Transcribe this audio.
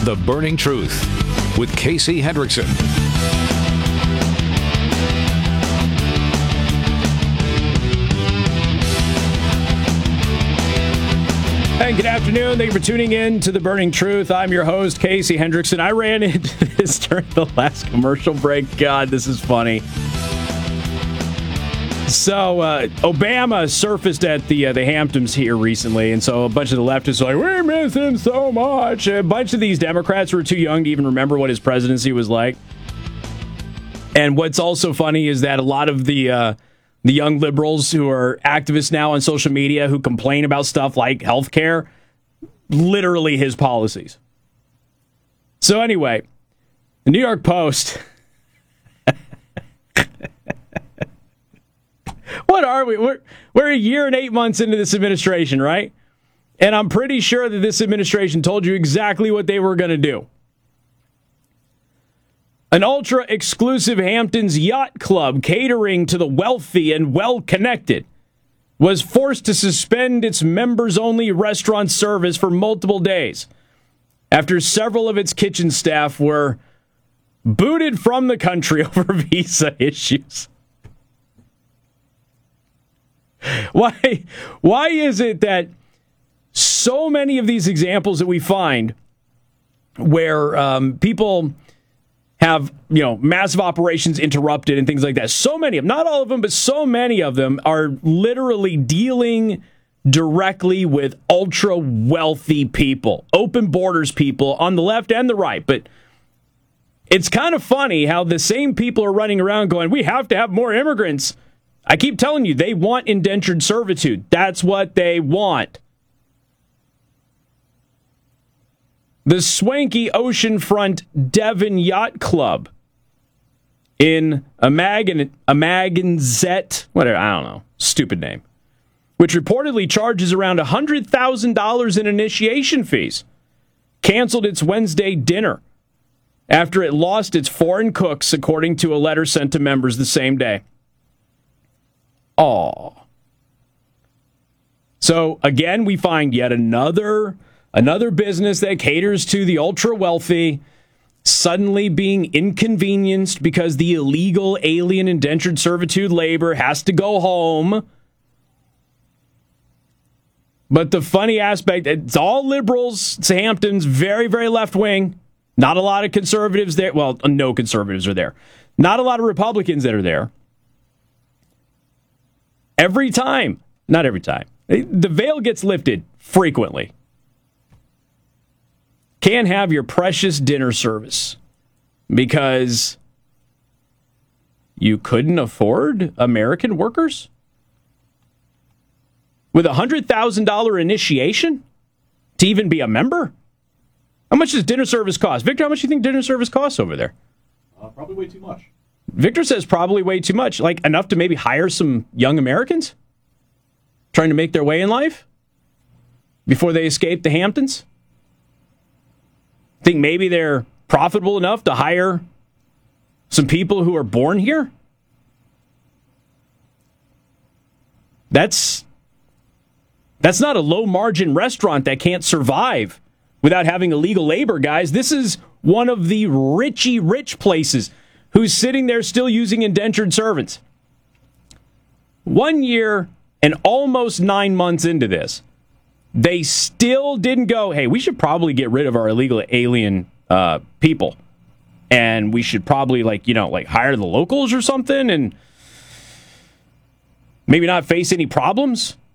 The Burning Truth with Casey Hendrickson. Hey, good afternoon. Thank you for tuning in to The Burning Truth. I'm your host, Casey Hendrickson. I ran into this during the last commercial break. God, this is funny. So, Obama surfaced at the Hamptons here recently, and so a bunch of the leftists are like, we miss him so much. A bunch of these Democrats were too young to even remember what his presidency was like. And what's also funny is that a lot of the young liberals who are activists now on social media who complain about stuff like healthcare, literally his policies. So anyway, the New York Post. What are we? We're a year and 8 months into this administration, right? And I'm pretty sure that this administration told you exactly what they were going to do. An ultra-exclusive Hamptons yacht club catering to the wealthy and well-connected was forced to suspend its members-only restaurant service for multiple days after several of its kitchen staff were booted from the country over visa issues. Why is it that so many of these examples that we find where people have, massive operations interrupted and things like that, so many of them, not all of them, but so many of them are literally dealing directly with ultra wealthy people, open borders people on the left and the right. But it's kind of funny how the same people are running around going, we have to have more immigrants. I keep telling you, they want indentured servitude. That's what they want. The swanky oceanfront Devon Yacht Club in Amaganset, whatever, I don't know, stupid name, which reportedly charges around $100,000 in initiation fees, canceled its Wednesday dinner after it lost its foreign cooks, according to a letter sent to members the same day. Aw. So, again, we find yet another business that caters to the ultra-wealthy suddenly being inconvenienced because the illegal alien indentured servitude labor has to go home. But the funny aspect, it's all liberals. It's Hamptons, very, very left-wing. Not a lot of conservatives there. Well, no conservatives are there. Not a lot of Republicans that are there. Every time, not every time, the veil gets lifted frequently. Can't have your precious dinner service because you couldn't afford American workers? With a $100,000 initiation to even be a member? How much does dinner service cost? Victor, how much do you think dinner service costs over there? Probably way too much. Victor says probably way too much. Like enough to maybe hire some young Americans trying to make their way in life before they escape the Hamptons. Think maybe they're profitable enough to hire some people who are born here? That's not a low-margin restaurant that can't survive without having illegal labor, guys. This is one of the rich places who's sitting there still using indentured servants. 1 year and almost 9 months into this, they still didn't go, hey, we should probably get rid of our illegal alien people. And we should probably, hire the locals or something and maybe not face any problems.